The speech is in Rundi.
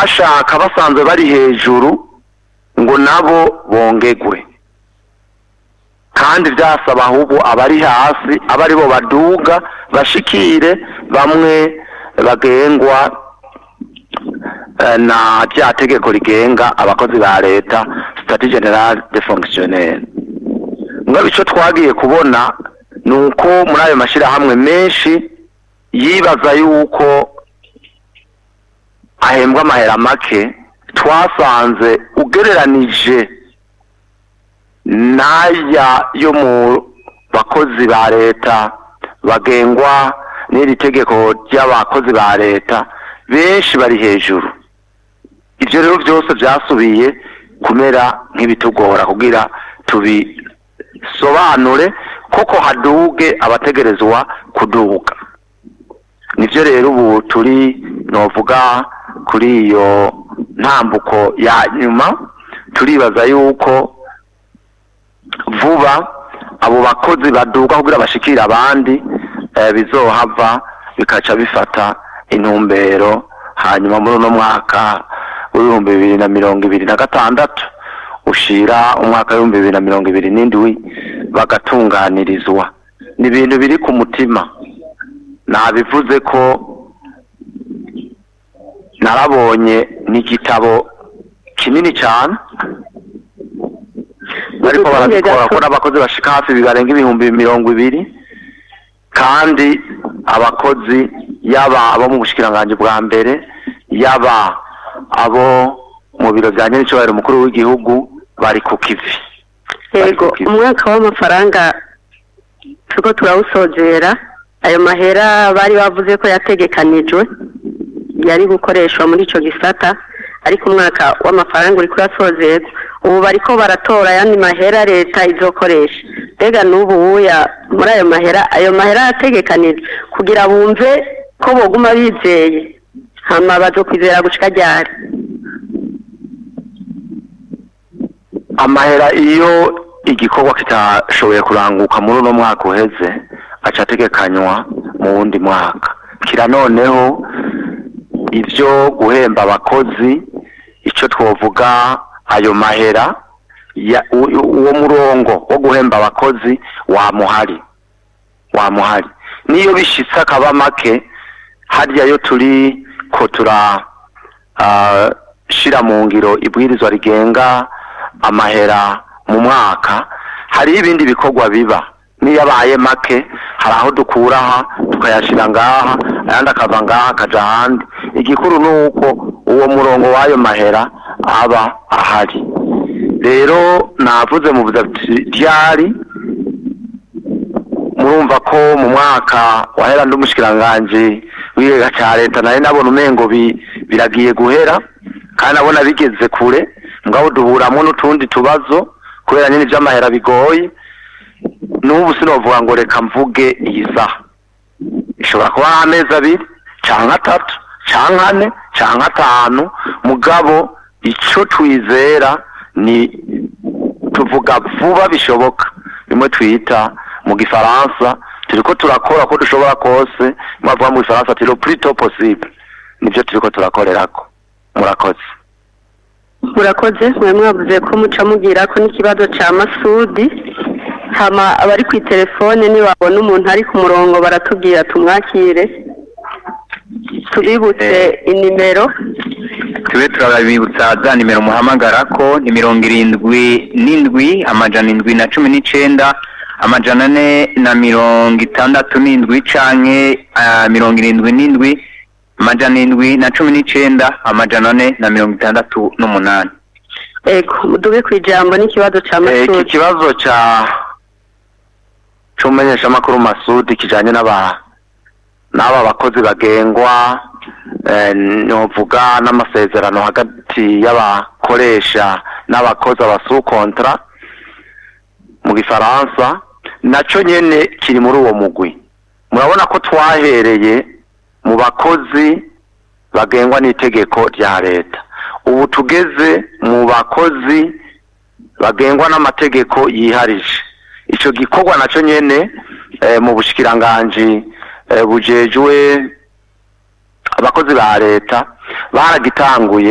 bashaka basanzwe bari hejuru ngo nabo bongegwe, kandi byasaba ahubwo abari hasi abari bo baduga bashikire bamwe bagengwa na rya tegeko rigenga abakozi ba leta statut general des fonctionnaires. Ngaho icyo twagiye kubona ni uko muri ayo mashyirahamwe menshi yibaza yuko ahembwa amahera make, twasanze ugereranije n'aya yo mu bakozi ba leta bagengwa n'iri tegeko ry'abakozi ba leta benshi bari hejuru. Ibyo rero byose byasubiye kumera nk'ibitugora kugira tubisobanure koko haduge abategerezwa kuduga. Nivyo rero ubu turi novuga kuri iyo ntambuko ya nyuma, turibaza yuko vuba abo bakozi baduga kugira bashikira abandi bizohava bikaca bifata intumbero, hanyuma muri uno mwaka w'ibihumbi 2026 ushira umwaka w'ibihumbi 2027 bagatunganirizwa. Ni ibintu biri ku mutima, nabivuze ko narabonye n'igitabo kinini cyane bariko barakora ko abakozi bashika hafi bibarenga ibihumbi 20, kandi abakozi yaba abo mu bushikiranganje bwa mbere yaba abo mu biro bya nyenicubahiro mukuru w'igihugu bari ku kivi. Yego, umwaka w'amafaranga turiko turawusozera, ayo mahera bari bavuze ko yategekanijwe yari gukoreshwa muri ico gisata, ariko umwaka w'amafaranga uri kurasozerwa, ubu bariko baratora yandi mahera leta izokoresha. Mbega n'ubu uya muri ayo mahera yategekanijwe kugira bumve ko boguma bizeye, hama bazokwizera gushika ryari? Amahera iyo igikorwa kitashoboye kuranguka muri uno mwaka uheze aca ategekanywa mu wundi mwaka. Kira noneho ivyo guhemba abakozi, ico twovuga ayo mahera uwo murongo wo guhemba abakozi wamuhari niyo bishitse akaba make, harya yo turi ko shira mu ngiro ibwirizwa rigenga amahera mu mwaka, hari ibindi bikorwa biba niyo abaye make, hari aho dukuraha tukayashira ngaha, ayandi akava ngaha akaja ahandi. Igikuru nuko uwo murongo w'ayo mahera aba ahari. Rero navuze mu vyari murumva ko mu mwaka wahera ndumushikiranganje w'igega ca leta naye nabona umengo biragiye guhera, kandi abona bigeze kure, ngaho duhuramwo n'utundi tubazo kubera nyine ivy'amahera bigoye. N'ubu sinovuga ngo reka mvuge iyi saha, ishobora kuba amezi 2 canke 3 canke 4 canke 5, mugabo ico twizera ni tuvuga vuba bishoboka, bimwe twita mu gifaransa turiko turakora ko dushobora kose, mwavuga mu gifaransa tiro plus tôt possible. Nivyo turiko turakorerako. Murakoze mwe mwavuze ko muca mugira ko n'ikibazo ca Masudi, hama abari ku telefone ni babona umuntu ari ku murongo baratubwira tumwakire. Tubibutse inimero, tube turabibutsa za nimero muhamagarako ni 77 amajana 719 amajana 467 canke 77 amajana 719 amajana 468. Ego, muduge kwijambo n'ikibazo ca Masudi. Iki kibazo c'umenyesha makuru Masudi kijanye n'aba bakozi bagengwa novuga n'amasezerano hagati y'abakoresha n'abakozi abasu kontra mu gifaransa, naco nyene kiri muri uwo mugwi. Murabona ko twahereye mu bakozi bagengwa n'itegeko rya leta, ubu tugeze mu bakozi bagengwa n'amategeko yiharije. Ico gikorwa naco nyene mu bushikiranganje bujejwe abakozi ba leta baragitanguye.